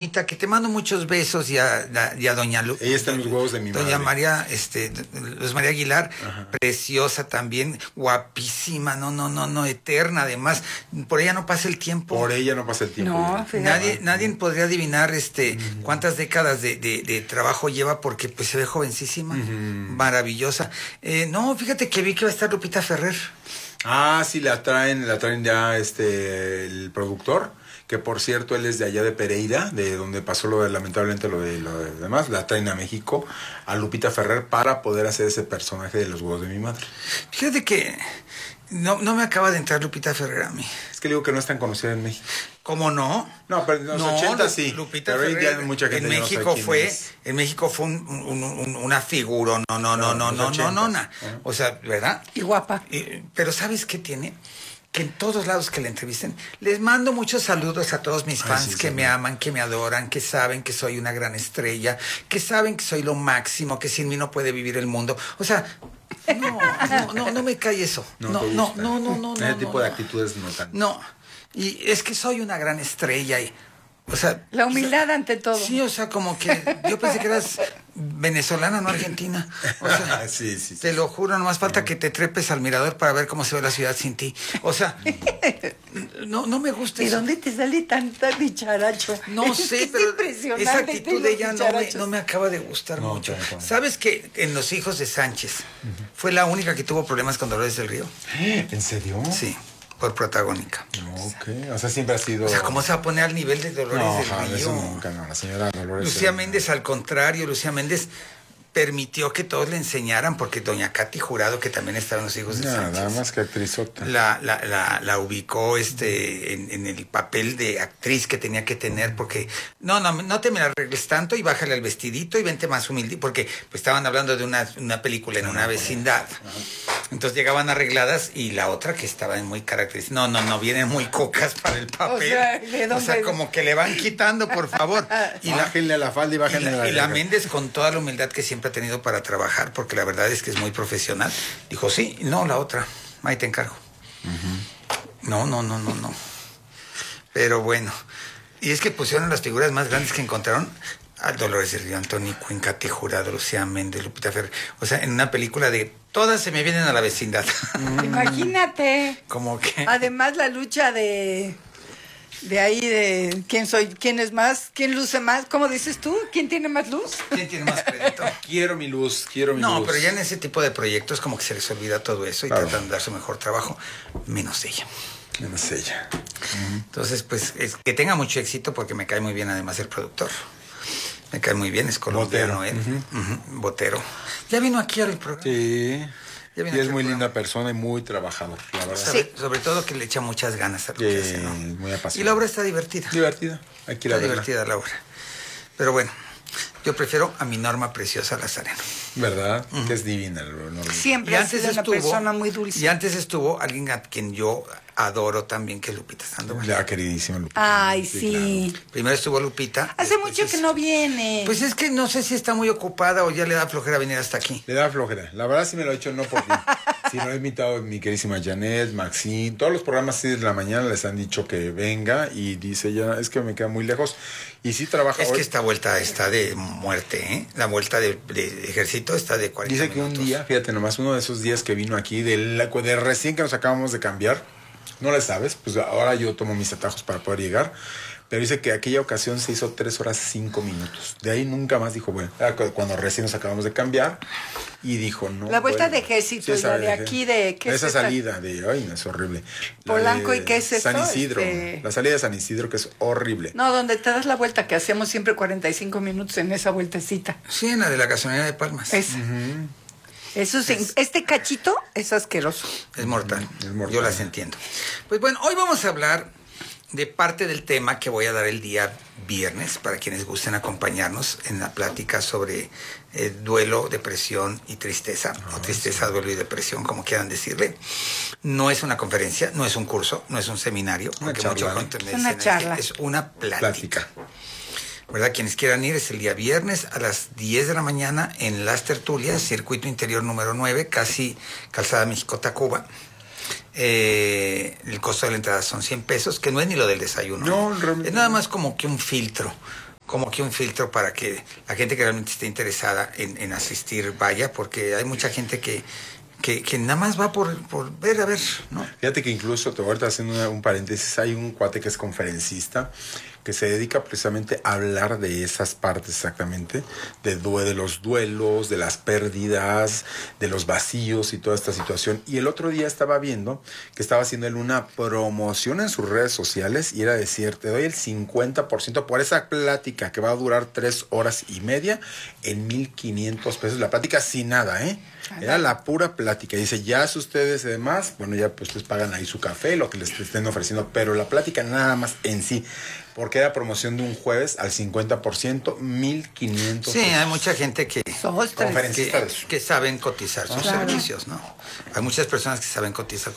Lupita, que te mando muchos besos, y a doña Lupita. Ella está en los huevos de mi madre. Doña María, Luz María Aguilar, Ajá. preciosa también, guapísima, no, eterna, además. Por ella no pasa el tiempo. Por ella no pasa el tiempo. No, Nadie podría adivinar cuántas décadas de trabajo lleva, porque pues se ve jovencísima, maravillosa. No, fíjate que vi que va a estar Lupita Ferrer. Ah, sí, la traen ya el productor, que por cierto él es de allá de Pereira, de donde pasó lamentablemente lo de demás. La traen a México, a Lupita Ferrer, para poder hacer ese personaje de los huevos de mi madre. Fíjate que no me acaba de entrar Lupita Ferrer a mí. Es que digo que no es tan conocida en México. ¿Cómo no? No, pero en los 80 sí. Lupita pero hoy en Ferrer, día mucha gente en no sabe México quién fue, es. en México fue una figura, no. O sea, ¿verdad? Y guapa. Pero ¿sabes qué tiene? Que en todos lados que la entrevisten, les mando muchos saludos a todos mis fans que me aman, que me adoran, que saben que soy una gran estrella, que saben que soy lo máximo, que sin mí no puede vivir el mundo. O sea, no me cae eso. No. Ese tipo de actitudes no tan. No, y es que soy una gran estrella y, o sea... La humildad ante todo. Sí, o sea, como que yo pensé que eras venezolana, no argentina. O sea, sí. te lo juro, nomás falta que te trepes al mirador para ver cómo se ve la ciudad sin ti. O sea, no me gusta ¿De eso. dónde te sale tanta bicharacho? No sé, Es pero impresionante esa actitud de ella dicharachos. no me acaba de gustar mucho. tampoco. ¿Sabes que en Los Hijos de Sánchez fue la única que tuvo problemas con Dolores del Río? ¿En serio? Sí, por protagónica. Ok, o sea, siempre ha sido... O sea, ¿cómo se va a poner al nivel de Dolores No, del Río? eso nunca, no, la señora Dolores... Lucía Méndez, al contrario, Lucía Méndez permitió que todos le enseñaran, porque doña Katy Jurado, que también estaba en Los Hijos de Sánchez, Nada más que actrizota. la ubicó en el papel de actriz que tenía que tener, porque no te me la arregles tanto y bájale al vestidito y vente más humilde, porque pues estaban hablando de una película en una vecindad. Entonces llegaban arregladas, y la otra que estaba muy característica, no, vienen muy cocas para el papel. O sea, como que le van quitando, por favor. Y bájenle a la falda y bájenle a la... Y la Méndez, con toda la humildad que siempre ha tenido para trabajar, porque la verdad es que es muy profesional, dijo, sí, no, la otra, ahí te encargo. No. Pero bueno, y es que pusieron las figuras más grandes que encontraron, a Dolores del Río, Anthony Quinn, Katy Jurado, Lucía Méndez, Lupita Ferrer. O sea, en una película de todas se me vienen a la vecindad. Imagínate. Como que... Además, la lucha de ahí, de quién es más, quién luce más. ¿Cómo dices tú? ¿Quién tiene más luz? ¿Quién tiene más crédito? Quiero mi luz. No, pero ya en ese tipo de proyectos como que se les olvida todo eso y tratan de dar su mejor trabajo, menos ella. Menos ella. Entonces, pues, que tenga mucho éxito, porque me cae muy bien además el productor. Me cae muy bien, es colombiano Botero. él. Botero. Ya vino aquí al programa. Sí. Ya Y vino aquí es al muy programa. linda persona y muy trabajador, la verdad. Sobre todo que le echa muchas ganas a lo que hace, ¿no? Muy apasionada. Y la obra está divertida. Divertida. Hay que ir a Está verla. divertida la obra. Pero bueno, yo prefiero a mi Norma Preciosa Lazareno. ¿Verdad? Que es divina. No, Siempre ha sido una persona muy dulce. Y antes estuvo alguien a quien yo adoro también, que es Lupita Sandoval. La queridísima Lupita. Ay, sí. Primero estuvo Lupita. Hace mucho que no viene. Pues es que no sé si está muy ocupada o ya le da flojera venir hasta aquí. Le da flojera. La verdad sí me lo he hecho no por ti. sino he invitado a mi queridísima Janet, Maxine. Todos los programas así de la mañana les han dicho que venga y dice ya, es que me queda muy lejos. Y sí trabaja Es hoy. que esta vuelta está de muerte, ¿eh? La vuelta de ejército está de 40 Dice que minutos. un día, fíjate nomás, uno de esos días que vino aquí, de recién que nos acabamos de cambiar, no le sabes, pues ahora yo tomo mis atajos para poder llegar, pero dice que aquella ocasión se hizo 3 horas 5 minutos. De ahí nunca más dijo, bueno, era cuando recién nos acabamos de cambiar, y dijo, no. La vuelta bueno, de ejército, sí, y esa la de aquí de... ¿qué es esa esta? salida de, ay, no, es horrible. La Polanco, de ¿y qué es eso? San Isidro, la salida de San Isidro, que es horrible. No, donde te das la vuelta, que hacemos siempre 45 minutos en esa vueltecita. Sí, en la de la gasolinera de Palmas. Esa. Eso sí, este cachito es asqueroso. Es mortal. Es mortal. Yo las entiendo. Pues bueno, hoy vamos a hablar de parte del tema que voy a dar el día viernes, para quienes gusten acompañarnos en la plática sobre duelo, depresión y tristeza, o tristeza, duelo y depresión, como quieran decirle. No es una conferencia, no es un curso, no es un seminario, porque charla, mucha ¿no? gente me Es una dicen, charla. es una plática. ¿Verdad? Quienes quieran ir, es el día viernes a las 10 de la mañana en Las Tertulias, circuito interior número 9, casi Calzada México-Tacuba. El costo de la entrada son 100 pesos, que no es ni lo del desayuno. No, realmente es nada más como que un filtro, como que un filtro para que la gente que realmente esté interesada en asistir vaya, porque hay mucha gente que nada más va por ver, a ver, ¿no? Fíjate que incluso, ahorita haciendo un paréntesis, hay un cuate que es conferencista que se dedica precisamente a hablar de esas partes exactamente, de los duelos, de las pérdidas, de los vacíos y toda esta situación. Y el otro día estaba viendo que estaba haciendo él una promoción en sus redes sociales y era decir, te doy el 50% por esa plática que va a durar 3 horas y media en 1,500 pesos. La plática sin nada, ¿eh? Era la pura plática. Y dice, ya si ustedes además, bueno, ya pues ustedes pagan ahí su café, lo que les estén ofreciendo, pero la plática nada más en sí, porque era promoción de un jueves al 50%, 1,500 Sí, pesos. hay mucha gente que saben cotizar sus servicios, ¿no? Hay muchas personas que saben cotizar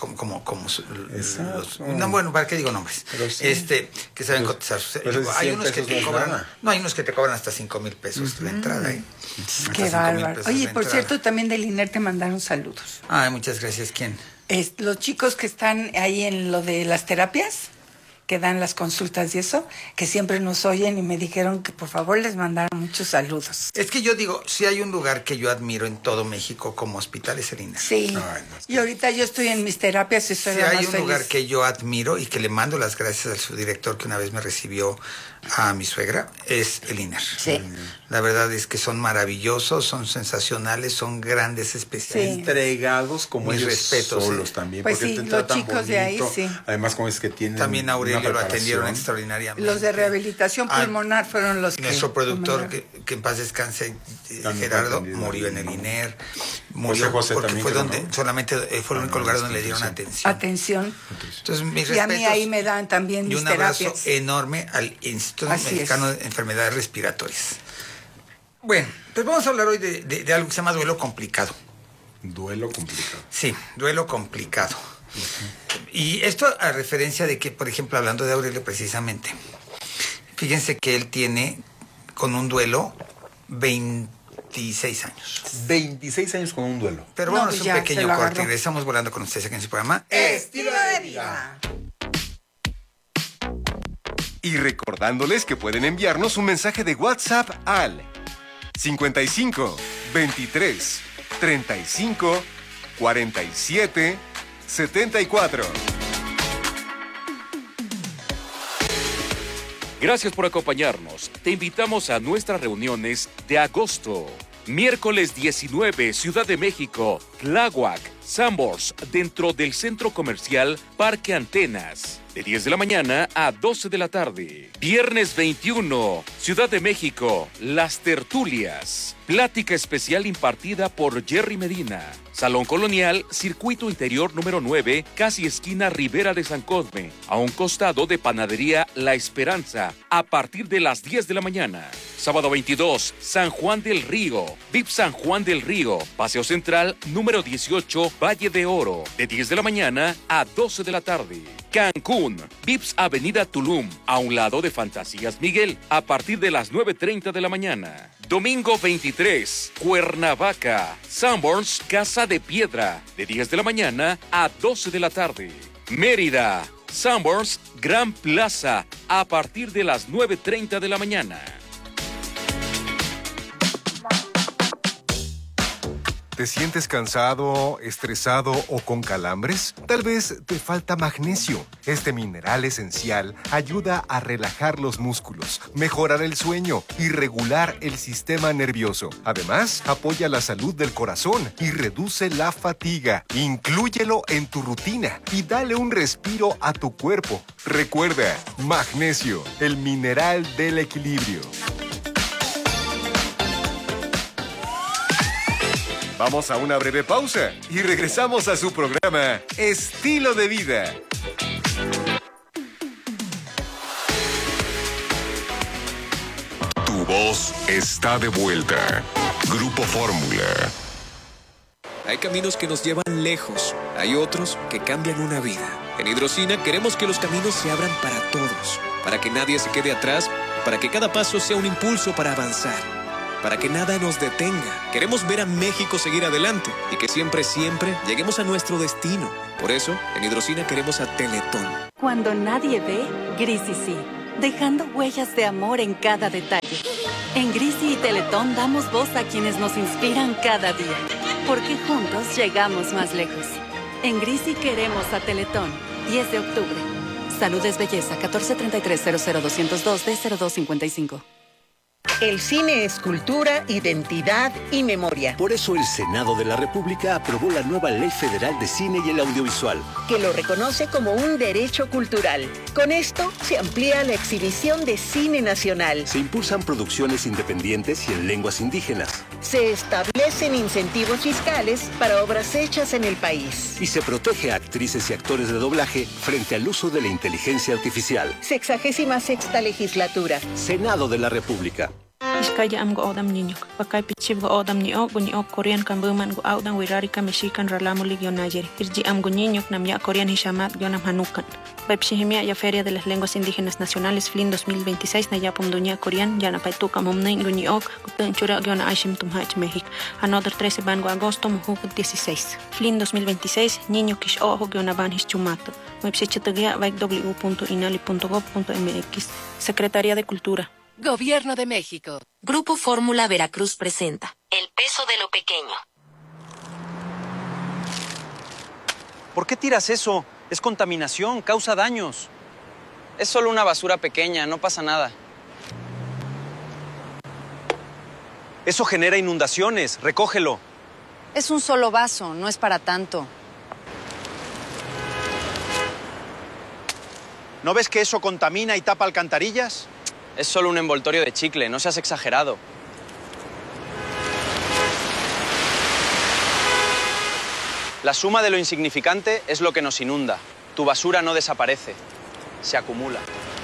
bueno, ¿para qué digo nombres? Sí. Que saben cotizar sus servicios. Hay unos que te cobran, hay unos que te cobran hasta 5,000 pesos la entrada, ¿eh? Qué bárbaro. Oye, por cierto, también del INER te mandaron saludos. Ay, muchas gracias. ¿Quién? Los chicos que están ahí en lo de las terapias, que dan las consultas y eso, que siempre nos oyen y me dijeron que por favor les mandaron muchos saludos. Es que yo digo, si hay un lugar que yo admiro en todo México como hospital es el INER. Sí. Ay, no, y ahorita yo estoy en mis terapias y estoy si más hay un feliz. lugar que yo admiro y que le mando las gracias al subdirector que una vez me recibió a mi suegra, es el INER. Sí. La verdad es que son maravillosos, son sensacionales, son grandes especialistas. Sí. Entregados como Mis ellos respetos, solos sí. también. Pues porque sí, te los tratan chicos bonito. de ahí, sí. Además, como es que tienen También a Aurelio una lo atendieron preparación. extraordinariamente. Los de rehabilitación pulmonar fueron los Nuestro que... productor, que en paz descanse, Gerardo, murió en el INER. Murió José porque también, fue creo, donde ¿no? solamente fue el único lugar donde le dieron atención. Entonces, mis Y a mí respetos ahí me dan también y mis un abrazo terapias. enorme al Instituto Así Mexicano de Enfermedades Respiratorias. Bueno, pues vamos a hablar hoy de algo que se llama duelo complicado. Duelo complicado. Sí, duelo complicado. Y esto a referencia de que, por ejemplo, hablando de Aurelio precisamente, fíjense que él tiene con un duelo 26 años. 26 años con un duelo. Pero No, vamos pues a ya, un se pequeño lo corte agarró. y regresamos volando con ustedes aquí en su programa. Estilo de vida. Y recordándoles que pueden enviarnos un mensaje de WhatsApp al 55 23 35 47 74. Gracias por acompañarnos. Te invitamos a nuestras reuniones de agosto. Miércoles 19, Ciudad de México, Tláhuac, Sanborns, dentro del Centro Comercial Parque Antenas, de 10 de la mañana a 12 de la tarde. Viernes 21, Ciudad de México, Las Tertulias. Plática especial impartida por Jerry Medina. Salón Colonial, Circuito Interior número 9, casi esquina Ribera de San Cosme, a un costado de Panadería La Esperanza, a partir de las 10 de la mañana. Sábado 22, San Juan del Río, VIP San Juan del Río, Paseo Central número 18, Valle de Oro, de 10 de la mañana a 12 de la tarde. Cancún, VIPS Avenida Tulum, a un lado de Fantasías Miguel, a partir de las 9:30 de la mañana. Domingo 23, Cuernavaca, Sanborns, Casa de Piedra, de 10 de la mañana a 12 de la tarde. Mérida, Sanborns, Gran Plaza, a partir de las 9:30 de la mañana. ¿Te sientes cansado, estresado o con calambres? Tal vez te falta magnesio. Este mineral esencial ayuda a relajar los músculos, mejorar el sueño y regular el sistema nervioso. Además, apoya la salud del corazón y reduce la fatiga. Inclúyelo en tu rutina y dale un respiro a tu cuerpo. Recuerda, magnesio, el mineral del equilibrio. Vamos a una breve pausa y regresamos a su programa Estilo de Vida. Tu voz está de vuelta. Grupo Fórmula. Hay caminos que nos llevan lejos, hay otros que cambian una vida. En Hidrocina queremos que los caminos se abran para todos, para que nadie se quede atrás, para que cada paso sea un impulso para avanzar, para que nada nos detenga. Queremos ver a México seguir adelante y que siempre, siempre lleguemos a nuestro destino. Por eso, en Hidrocina queremos a Teletón. Cuando nadie ve, Grisi sí. dejando huellas de amor en cada detalle. En Grisi y Teletón damos voz a quienes nos inspiran cada día, porque juntos llegamos más lejos. En Grisi queremos a Teletón. 10 de octubre. Salud es belleza. 1433-00202-D0255. El cine es cultura, identidad y memoria. Por eso el Senado de la República aprobó la nueva Ley Federal de Cine y el Audiovisual, que lo reconoce como un derecho cultural. Con esto se amplía la exhibición de cine nacional. Se impulsan producciones independientes y en lenguas indígenas. Se establecen incentivos fiscales para obras hechas en el país. Y se protege a actrices y actores de doblaje frente al uso de la inteligencia artificial. 66ª legislatura. Senado de la República. Iskaya am go odam niño, pakay pichib go odam niyo, gunyo Korean kambuman go audan wirari kameshikan ralamu ligyon Niger. Irji am niño nam ya Korean hishamat yonam hanukan. Pepshihimia ya Feria de las Lenguas Indígenas Nacionales FLIN 2026 na yapum dunya Korean yana paituka momnain gunyo gutun chura yona aishim tumhach México. Another 13 bango agosto muhuk 16. FLIN 2026 niño kish ojo yona ban hischumato. Website www.inali.gov.mx. Secretaría de Cultura. Gobierno de México. Grupo Fórmula Veracruz presenta El peso de lo pequeño. ¿Por qué tiras eso? Es contaminación, causa daños. Es solo una basura pequeña, no pasa nada. Eso genera inundaciones, recógelo. Es un solo vaso, no es para tanto. ¿No ves que eso contamina y tapa alcantarillas? Es solo un envoltorio de chicle, no seas exagerado. La suma de lo insignificante es lo que nos inunda. Tu basura no desaparece, se acumula.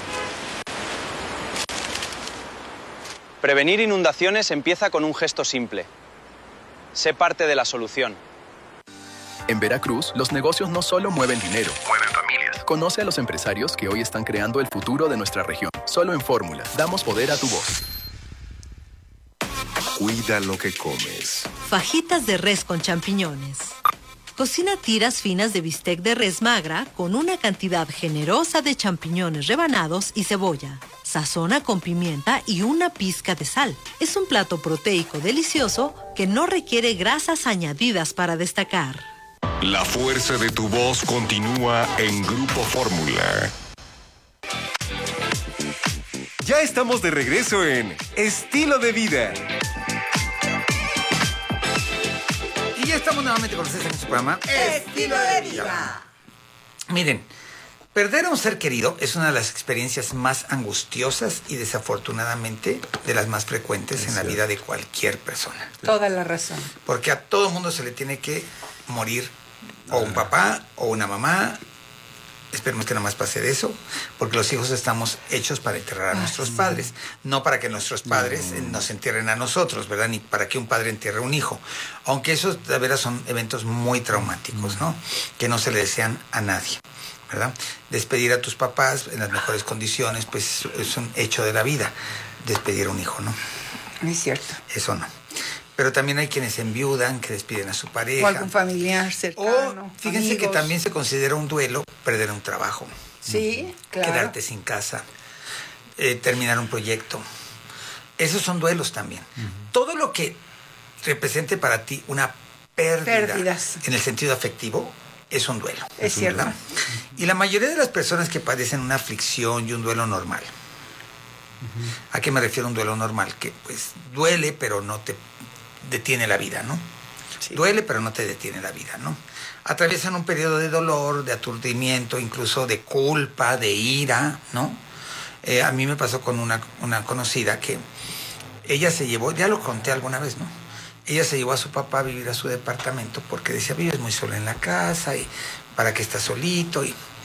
Prevenir inundaciones empieza con un gesto simple. Sé parte de la solución. En Veracruz, los negocios no solo mueven dinero, mueven familias. Conoce a los empresarios que hoy están creando el futuro de nuestra región. Solo en Fórmula, damos poder a tu voz. Cuida lo que comes. Fajitas de res con champiñones. Cocina tiras finas de bistec de res magra con una cantidad generosa de champiñones rebanados y cebolla. Sazona con pimienta y una pizca de sal. Es un plato proteico delicioso que no requiere grasas añadidas para destacar. La fuerza de tu voz continúa en Grupo Fórmula. Ya estamos de regreso en Estilo de Vida. Y ya estamos nuevamente con ustedes en su programa Estilo de Vida. Miren, perder a un ser querido es una de las experiencias más angustiosas y desafortunadamente de las más frecuentes en la vida de cualquier persona. Toda la razón. Porque a todo mundo se le tiene que morir o un papá o una mamá. Esperemos que no más pase de eso, porque los hijos estamos hechos para enterrar a nuestros padres, no para que nuestros padres nos entierren a nosotros, ¿verdad? Ni para que un padre entierre a un hijo. Aunque esos de veras son eventos muy traumáticos, ¿no? Que no se le desean a nadie, ¿verdad? Despedir a tus papás en las mejores condiciones, pues es un hecho de la vida. Despedir a un hijo, ¿no? Es cierto. Eso no. Pero también hay quienes enviudan, que despiden a su pareja. O algún familiar cercano. O fíjense amigos. Que también se considera un duelo perder un trabajo. Sí, claro. Quedarte sin casa, terminar un proyecto. Esos son duelos también. Todo lo que represente para ti una pérdidas en el sentido afectivo es un duelo. Es cierto. ¿Verdad? Y la mayoría de las personas que padecen una aflicción y un duelo normal. ¿A qué me refiero un duelo normal? Que pues duele, pero no te detiene la vida, ¿no? Sí. Duele, pero no te detiene la vida, ¿no? Atraviesan un periodo de dolor, de aturdimiento, incluso de culpa, de ira, ¿no? A mí me pasó con una conocida que ella se llevó, ya lo conté alguna vez, ¿no? Ella se llevó a su papá a vivir a su departamento porque decía, vives muy sola en la casa y para qué estás solito.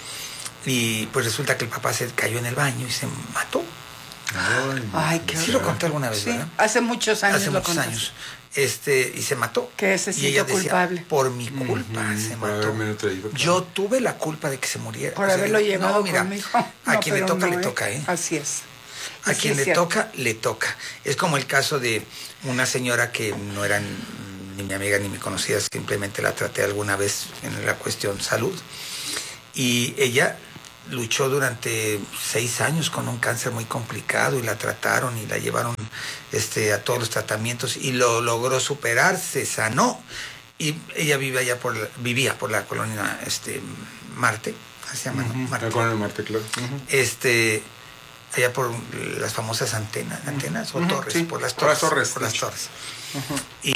Y pues resulta que el papá se cayó en el baño y se mató. Ay, qué sí, lo conté alguna vez, sí, ¿verdad? Hace muchos años. Hace muchos años. Y se mató. Que se y ella sintió decía, culpable. por mi culpa se mató. Yo tuve la culpa de que se muriera. Por haberlo llevado mira, conmigo. A quien le toca, le toca, ¿eh? Así es. A quien le toca, le toca. Es como el caso de una señora que no era ni mi amiga ni mi conocida, simplemente la traté alguna vez en la cuestión salud. Y ella luchó durante 6 años con un cáncer muy complicado y la trataron y la llevaron a todos los tratamientos y lo logró superar, se sanó y ella vivía por la colonia Marte, así se llama, ¿no? Marte. La colonia Marte, claro. Allá por las famosas antenas o torres, sí, por las torres. Por las torres. Y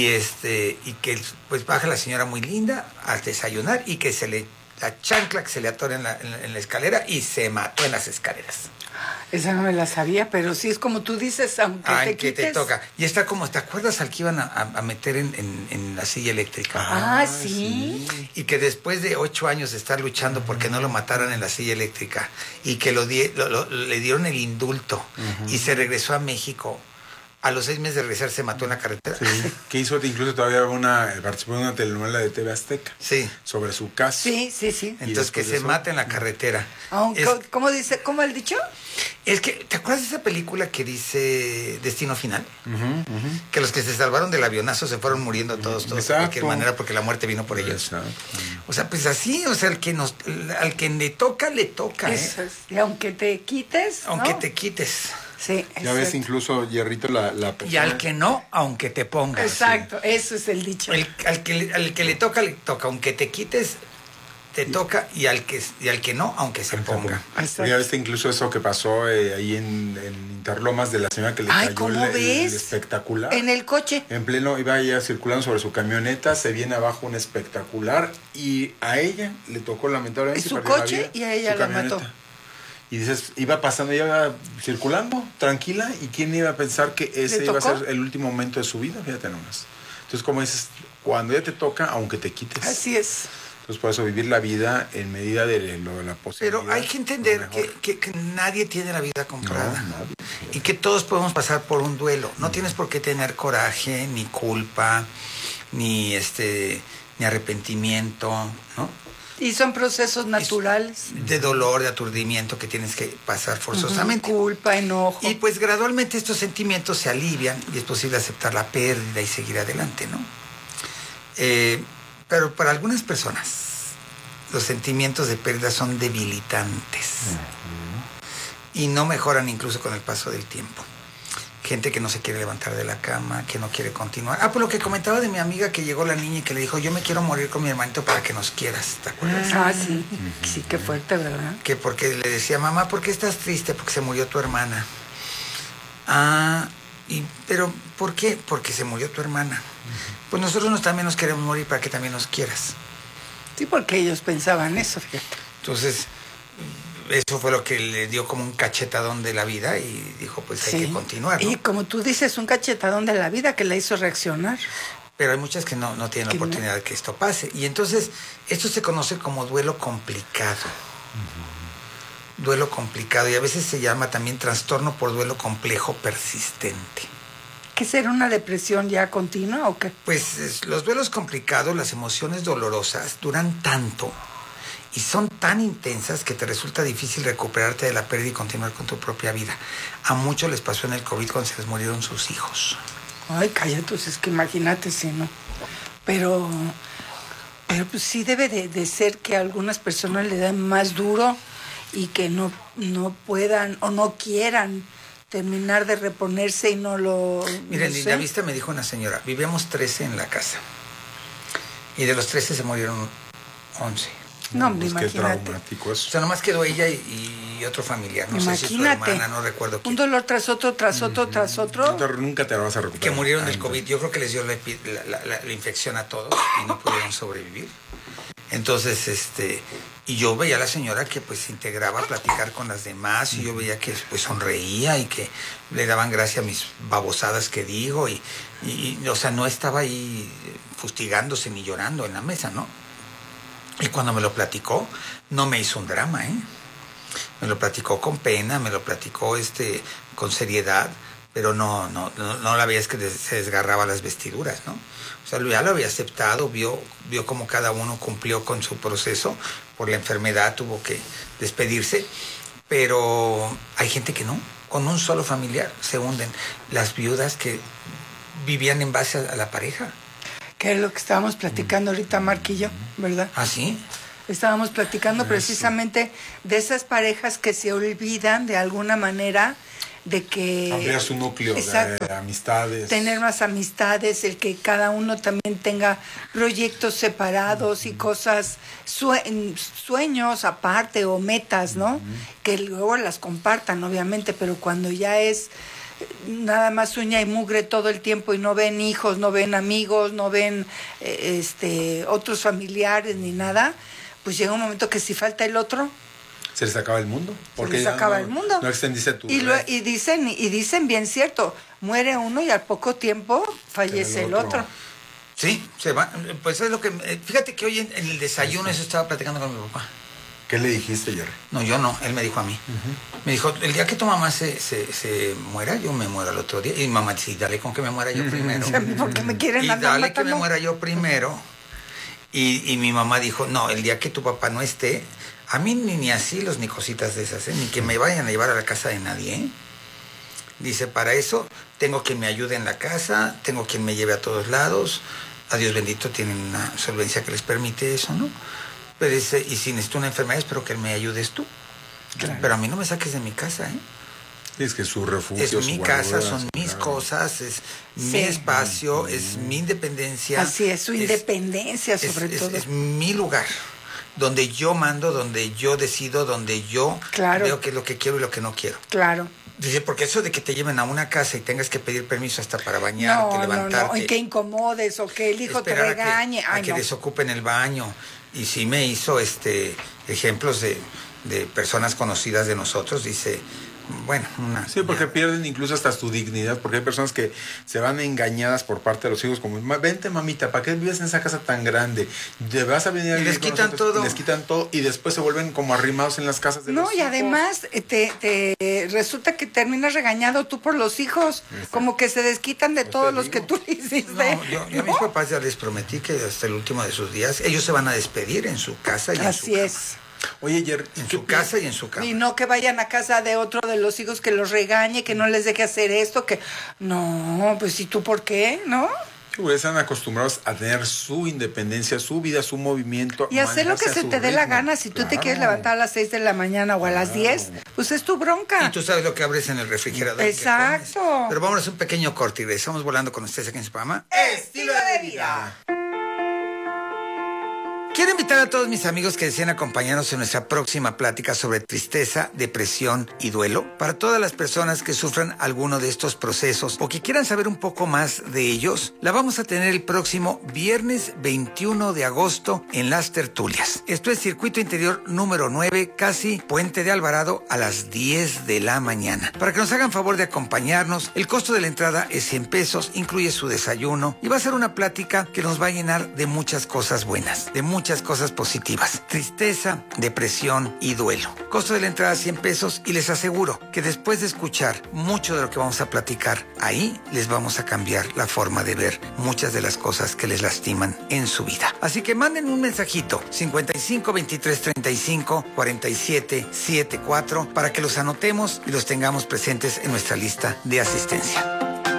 que pues baja la señora muy linda a desayunar y que la chancla que se le atora en la escalera y se mató en las escaleras. Esa no me la sabía, pero sí es como tú dices, aunque te quites. Que te toca. Y está como, ¿te acuerdas al que iban a meter en la silla eléctrica? Sí. Y que después de 8 años de estar luchando porque no lo mataran en la silla eléctrica y que le dieron el indulto y se regresó a México. A los 6 meses de regresar se mató en la carretera. Sí, que hizo incluso todavía participó en una telenovela de TV Azteca. Sí. Sobre su caso. Sí. Entonces que se mata en la carretera. ¿Cómo el dicho? Es que, ¿te acuerdas de esa película que dice Destino Final? Que los que se salvaron del avionazo se fueron muriendo todos de cualquier manera porque la muerte vino por ellos. Exacto. O sea, pues así, o sea, al que le toca, le toca. Eso es. Y aunque te quites, Aunque te quites. Sí, ya ves, incluso Hierrito la y al que no, aunque te pongas. Exacto, eso es el dicho. Al que le toca, aunque te quites, te toca, y al que no, aunque se ponga. Ya ves incluso eso que pasó ahí en Interlomas de la señora que le cayó el espectacular. En el coche. En pleno, iba ella circulando sobre su camioneta, se viene abajo un espectacular y a ella le tocó lamentablemente. Su coche y a ella la mató. Y dices, iba pasando, ella iba circulando, tranquila, y quién iba a pensar que ese iba a ser el último momento de su vida, fíjate nomás. Entonces, como dices, cuando ya te toca, aunque te quites. Así es. Entonces, por eso vivir la vida en medida de la posibilidad. Pero hay que entender que nadie tiene la vida comprada. No, nadie. Y que todos podemos pasar por un duelo. No tienes por qué tener coraje, ni culpa, ni arrepentimiento, ¿no? Y son procesos naturales. De dolor, de aturdimiento que tienes que pasar forzosamente. Culpa, enojo. Y pues gradualmente estos sentimientos se alivian y es posible aceptar la pérdida y seguir adelante, ¿no? Pero para algunas personas los sentimientos de pérdida son debilitantes y no mejoran incluso con el paso del tiempo. Gente que no se quiere levantar de la cama, que no quiere continuar. Por lo que comentaba de mi amiga que llegó la niña y que le dijo, yo me quiero morir con mi hermanito para que nos quieras, ¿te acuerdas? Sí. Sí, qué fuerte, ¿verdad? Que porque le decía, mamá, ¿por qué estás triste? Porque se murió tu hermana. Pero ¿por qué? Porque se murió tu hermana. Pues nosotros también nos queremos morir para que también nos quieras. Sí, porque ellos pensaban eso, fíjate. Entonces, eso fue lo que le dio como un cachetadón de la vida y dijo, pues hay que continuar, ¿no? Y como tú dices, un cachetadón de la vida que la hizo reaccionar. Pero hay muchas que no tienen la oportunidad de que esto pase. Y entonces, esto se conoce como duelo complicado. Duelo complicado. Y a veces se llama también trastorno por duelo complejo persistente. ¿Qué será una depresión ya continua o qué? Pues los duelos complicados, las emociones dolorosas, duran tanto y son tan intensas que te resulta difícil recuperarte de la pérdida y continuar con tu propia vida. A muchos les pasó en el COVID cuando se les murieron sus hijos. Ay, cállate, es que imagínate si no. Pero pues sí debe de ser que a algunas personas le dan más duro y que no puedan o no quieran terminar de reponerse y no lo... Miren, en la vista me dijo una señora, vivíamos 13 en la casa y de los 13 se murieron 11. No, pues imagínate. Qué traumático eso. O sea, nomás quedó ella y otro familiar. No sé si su hermana, no recuerdo quién. Un dolor tras otro, tras otro, tras otro. Nunca te lo vas a recuperar. Que murieron del COVID. Yo creo que les dio la infección a todos y no pudieron sobrevivir. Entonces, y yo veía a la señora que pues se integraba a platicar con las demás y yo veía que pues sonreía y que le daban gracia a mis babosadas que digo y o sea, no estaba ahí fustigándose ni llorando en la mesa, ¿no? Y cuando me lo platicó, no me hizo un drama, ¿eh? Me lo platicó con pena, me lo platicó con seriedad, pero no la veías que se desgarraba las vestiduras, ¿no? O sea, ya lo había aceptado, vio cómo cada uno cumplió con su proceso, por la enfermedad tuvo que despedirse, pero hay gente que no, con un solo familiar se hunden. Las viudas que vivían en base a la pareja. Que es lo que estábamos platicando ahorita, Mark y yo, ¿verdad? ¿Ah, sí? Estábamos platicando precisamente de esas parejas que se olvidan de alguna manera de que... Ampliar su núcleo de amistades. Tener más amistades, el que cada uno también tenga proyectos separados y cosas, sueños aparte o metas, ¿no? Que luego las compartan, obviamente, pero cuando ya es nada más uña y mugre todo el tiempo y no ven hijos, no ven amigos, no ven otros familiares ni nada, pues llega un momento que si falta el otro... Se les acaba el mundo. Se les acaba el mundo. No extendiste tu y dicen bien cierto, muere uno y al poco tiempo fallece el otro. Sí, se va. Pues es lo que... Fíjate que hoy en el desayuno eso estaba platicando con mi papá. ¿Qué le dijiste, Jerry? No, yo no. Él me dijo a mí. Me dijo, el día que tu mamá se muera, yo me muero al otro día. Y mamá, sí, dale con que me muera yo primero. Porque me quieren y andar dale matando. que me muera yo primero. Y mi mamá dijo, no, el día que tu papá no esté... A mí ni asilos ni cositas de esas, ni que me vayan a llevar a la casa de nadie, ¿eh? Dice, para eso tengo quien me ayude en la casa, tengo quien me lleve a todos lados. A Dios bendito tienen una solvencia que les permite eso, ¿no? Pero dice, y si necesito una enfermedad, espero que me ayudes tú. Claro. Pero a mí no me saques de mi casa, ¿eh? Es que su refugio, es mi casa, son mis cosas, es mi espacio, es mi independencia. Así es, su independencia sobre todo. Es mi lugar. Donde yo mando, donde yo decido, donde yo veo qué es lo que quiero y lo que no quiero. Claro. Dice, porque eso de que te lleven a una casa y tengas que pedir permiso hasta para bañarte, levantarte. No, y que incomodes o que el hijo te regañe. A que desocupen el baño. Y sí me hizo ejemplos de personas conocidas de nosotros, dice... Bueno, sí, porque pierden incluso hasta su dignidad, porque hay personas que se van engañadas por parte de los hijos, como, vente mamita, ¿para qué vives en esa casa tan grande? Te vas a venir a vivir con nosotros, y les quitan todo y después se vuelven como arrimados en las casas de los hijos. No, y además te resulta que terminas regañado tú por los hijos, como que se desquitan de todos los que tú hiciste. No, yo a mis papás ya les prometí que hasta el último de sus días ellos se van a despedir en su casa y en su cama. Oye, Jerry, en su casa y en su cama. Y no que vayan a casa de otro de los hijos que los regañe, que no les deje hacer esto, que... No, pues ¿y tú por qué? ¿No? Están acostumbrados a tener su independencia, su vida, su movimiento. Y hacer lo que se te dé la gana. Si tú te quieres levantar a las 6 de la mañana o a las 10, pues es tu bronca. Y tú sabes lo que abres en el refrigerador. Exacto. Pero vámonos a un pequeño corte y regresamos volando con ustedes aquí en su programa. ¡Estilo de vida! Quiero invitar a todos mis amigos que deseen acompañarnos en nuestra próxima plática sobre tristeza, depresión y duelo. Para todas las personas que sufran alguno de estos procesos o que quieran saber un poco más de ellos, la vamos a tener el próximo viernes 21 de agosto en Las Tertulias. Esto es Circuito Interior número 9, casi Puente de Alvarado, a las 10 de la mañana. Para que nos hagan favor de acompañarnos, el costo de la entrada es 100 pesos, incluye su desayuno y va a ser una plática que nos va a llenar de muchas cosas buenas, de muchas cosas positivas. Tristeza, depresión y duelo. Costo de la entrada 100 pesos y les aseguro que después de escuchar mucho de lo que vamos a platicar ahí, les vamos a cambiar la forma de ver muchas de las cosas que les lastiman en su vida. Así que manden un mensajito 55 23 35 47 74 para que los anotemos y los tengamos presentes en nuestra lista de asistencia.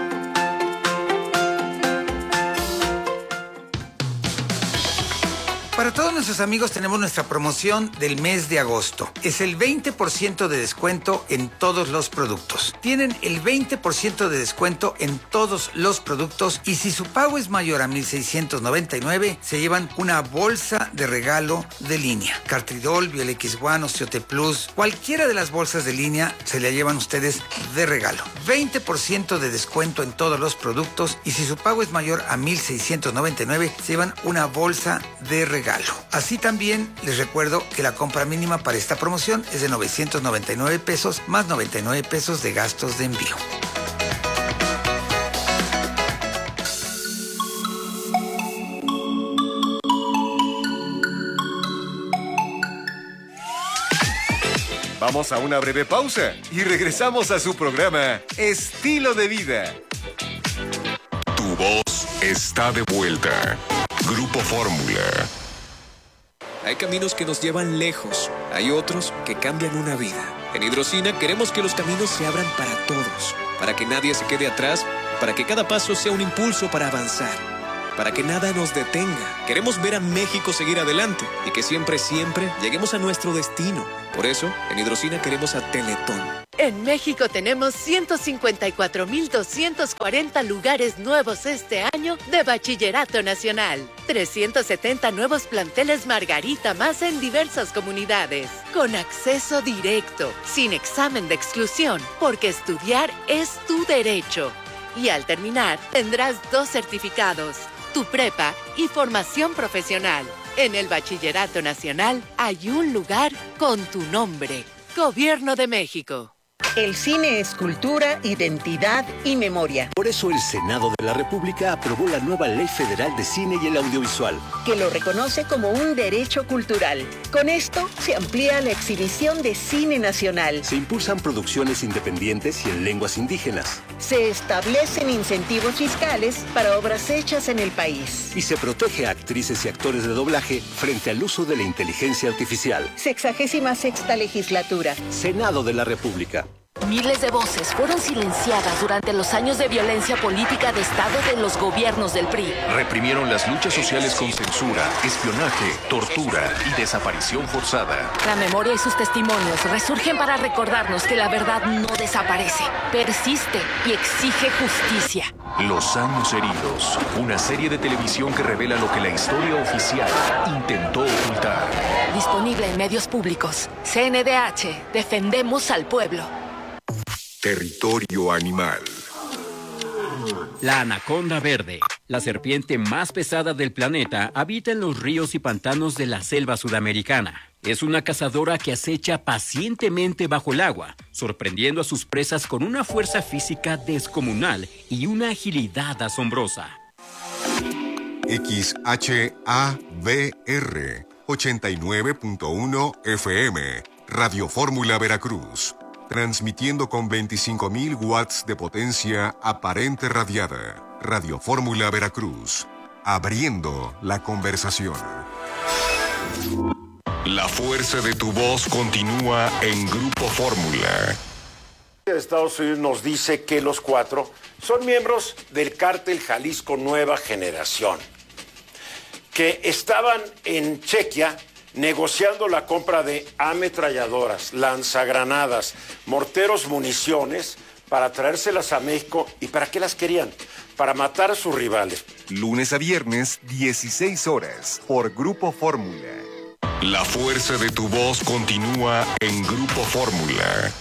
Para todos nuestros amigos tenemos nuestra promoción del mes de agosto. Es el 20% de descuento en todos los productos. Tienen el 20% de descuento en todos los productos y si su pago es mayor a 1,699, se llevan una bolsa de regalo de línea. Cartridol, Biel X1, Osteote Plus, cualquiera de las bolsas de línea se la llevan ustedes de regalo. 20% de descuento en todos los productos y si su pago es mayor a 1,699, se llevan una bolsa de regalo. Así también les recuerdo que la compra mínima para esta promoción es de 999 pesos más 99 pesos de gastos de envío. Vamos a una breve pausa y regresamos a su programa Estilo de Vida. Tu voz está de vuelta. Grupo Fórmula. Hay caminos que nos llevan lejos, hay otros que cambian una vida. En Hidrocina queremos que los caminos se abran para todos, para que nadie se quede atrás, para que cada paso sea un impulso para avanzar. para que nada nos detenga. Queremos ver a México seguir adelante y que siempre, siempre lleguemos a nuestro destino. Por eso, en Hidrocina queremos a Teletón. En México tenemos 154.240 lugares nuevos este año de Bachillerato Nacional. 370 nuevos planteles Margarita más en diversas comunidades. Con acceso directo, sin examen de exclusión, porque estudiar es tu derecho. Y al terminar, tendrás 2 certificados, tu prepa y formación profesional. En el Bachillerato Nacional hay un lugar con tu nombre. Gobierno de México. El cine es cultura, identidad y memoria. Por eso el Senado de la República aprobó la nueva Ley Federal de Cine y el Audiovisual, que lo reconoce como un derecho cultural. Con esto se amplía la exhibición de cine nacional. Se impulsan producciones independientes y en lenguas indígenas. Se establecen incentivos fiscales para obras hechas en el país. Y se protege a actrices y actores de doblaje frente al uso de la inteligencia artificial. 66ª legislatura. Senado de la República. Miles de voces fueron silenciadas durante los años de violencia política de Estado de los gobiernos del PRI. Reprimieron las luchas sociales con censura, espionaje, tortura y desaparición forzada. La memoria y sus testimonios resurgen para recordarnos que la verdad no desaparece, persiste y exige justicia. Los años heridos, una serie de televisión que revela lo que la historia oficial intentó ocultar. Disponible en medios públicos. CNDH, defendemos al pueblo. Territorio animal. La anaconda verde, la serpiente más pesada del planeta, habita en los ríos y pantanos de la selva sudamericana. Es una cazadora que acecha pacientemente bajo el agua, sorprendiendo a sus presas con una fuerza física descomunal y una agilidad asombrosa. XHABR 89.1 FM, Radio Fórmula Veracruz. Transmitiendo con 25.000 watts de potencia aparente radiada. Radio Fórmula Veracruz. Abriendo la conversación. La fuerza de tu voz continúa en Grupo Fórmula. Estados Unidos nos dice que los 4 son miembros del cártel Jalisco Nueva Generación, que estaban en Chequia negociando la compra de ametralladoras, lanzagranadas, morteros, municiones, para traérselas a México. ¿Y para qué las querían? Para matar a sus rivales. Lunes a viernes, 16 horas, por Grupo Fórmula. La fuerza de tu voz continúa en Grupo Fórmula.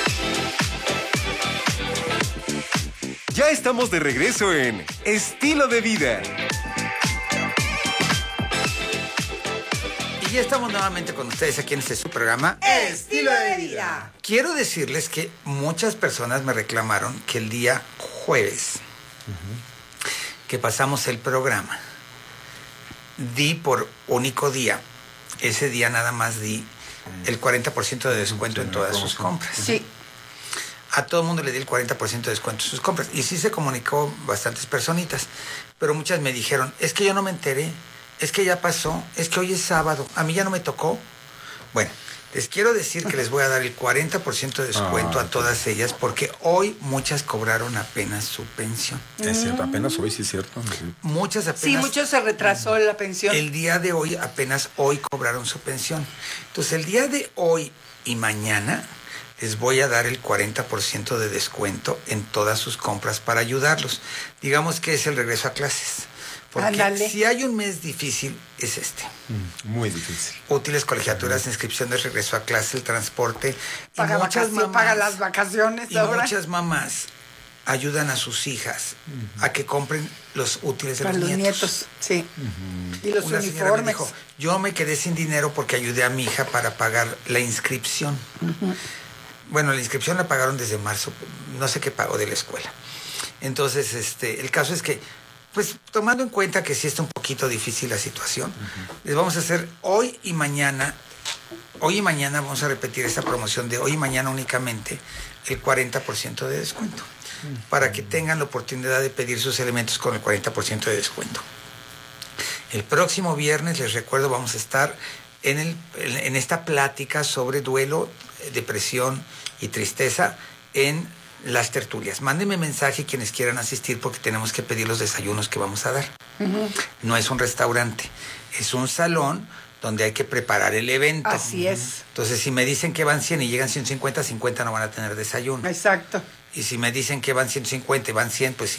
Ya estamos de regreso en Estilo de Vida. Y ya estamos nuevamente con ustedes aquí en este su programa Estilo de Vida. Quiero decirles que muchas personas me reclamaron que el día jueves que pasamos el programa di por único día, ese día nada más di el 40% de descuento en todas sus compras. Sí. A todo el mundo le di el 40% de descuento en sus compras. Y sí se comunicó bastantes personitas, pero muchas me dijeron, es que yo no me enteré, es que ya pasó, es que hoy es sábado, a mí ya no me tocó. Bueno, les quiero decir que les voy a dar el 40% de descuento a todas ellas, porque hoy muchas cobraron apenas su pensión. Es cierto, apenas hoy, sí es cierto. Muchas apenas... Sí, muchos se retrasó la pensión. El día de hoy, apenas hoy cobraron su pensión. Entonces, el día de hoy y mañana les voy a dar el 40% de descuento en todas sus compras para ayudarlos. Digamos que es el regreso a clases. Porque Ándale. si hay un mes difícil, es este. Muy difícil. Útiles, colegiaturas, inscripción de regreso a clase, el transporte. Paga, paga las vacaciones. Y ahora. muchas mamás ayudan a sus hijas a que compren los útiles de Para los nietos. Sí. Y los Una señora me uniformes. dijo, yo me quedé sin dinero porque ayudé a mi hija para pagar la inscripción. Bueno, la inscripción la pagaron desde marzo, no sé qué pagó de la escuela. Entonces, el caso es que, pues, tomando en cuenta que sí está un poquito difícil la situación, les vamos a hacer hoy y mañana vamos a repetir esta promoción de hoy y mañana únicamente el 40% de descuento, para que tengan la oportunidad de pedir sus elementos con el 40% de descuento. El próximo viernes, les recuerdo, vamos a estar en esta plática sobre duelo, depresión y tristeza en las tertulias. Mándenme mensaje quienes quieran asistir porque tenemos que pedir los desayunos que vamos a dar. No es un restaurante, es un salón donde hay que preparar el evento. Así es. Entonces, si me dicen que van 100 y llegan 150, 50 no van a tener desayuno. Exacto. Y si me dicen que van 150 y van 100, pues